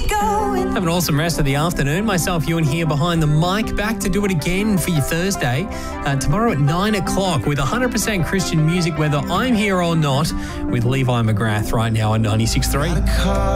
Have an awesome rest of the afternoon. Myself, Ewan here behind the mic. Back to do it again for your Thursday. Tomorrow at 9 o'clock with 100% Christian music, whether I'm here or not, with Levi McGrath right now on 96.3.